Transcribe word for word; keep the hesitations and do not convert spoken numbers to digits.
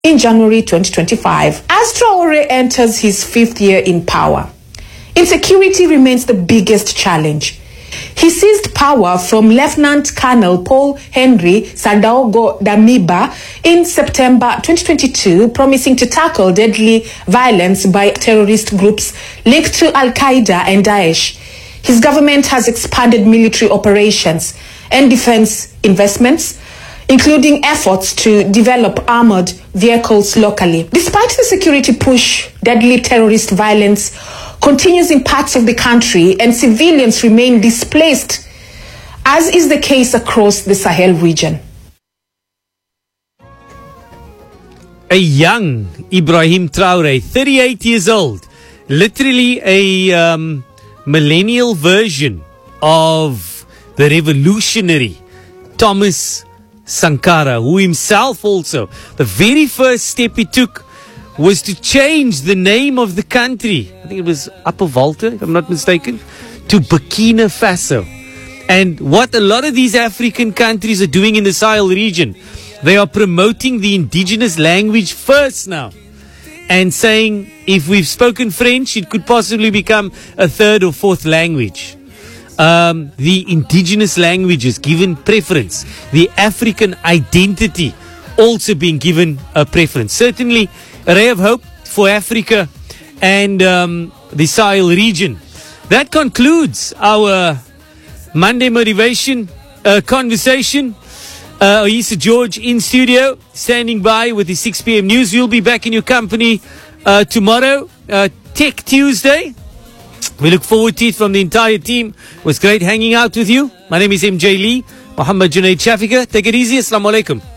in January twenty twenty-five, as Traore enters his fifth year in power. Insecurity remains the biggest challenge. He seized power from Lieutenant Colonel Paul Henry Sandaogo Damiba in September twenty twenty-two, promising to tackle deadly violence by terrorist groups linked to Al-Qaeda and Daesh. His government has expanded military operations and defense investments, including efforts to develop armored vehicles locally. Despite the security push, deadly terrorist violence continues in parts of the country and civilians remain displaced, as is the case across the Sahel region. A young Ibrahim Traore, thirty-eight years old, literally a um, millennial version of the revolutionary Thomas Sankara, who himself also, the very first step he took was to change the name of the country. I think it was Upper Volta, if I'm not mistaken, to Burkina Faso. And what a lot of these African countries are doing in the Sahel region, they are promoting the indigenous language first now, and saying if we've spoken French, it could possibly become a third or fourth language. Um, the indigenous languages given preference, the African identity also being given a preference. Certainly a ray of hope for Africa and um, the Sahel region. That concludes our Monday Motivation uh, conversation. Uh, Oyisa George in studio, standing by with the six p.m. news. We'll be back in your company uh, tomorrow, uh, Tech Tuesday. We look forward to it from the entire team. It was great hanging out with you. My name is M J Lee, Muhammad Junaid Shafika. Take it easy. Assalamu alaikum.